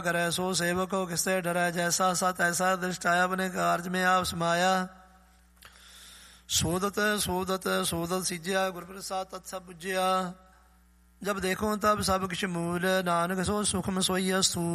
करे सो सेवक हो किससे डरै, जैसा सत ऐसा दृष्टाया अपने कारज में आप समाया। सोदत सोदत सोदत सीजिया गुर प्रसाद तत् सब बुझिया। जब देखो तब सब किछ मूल, नानक सो सुखम सोई अस्तु।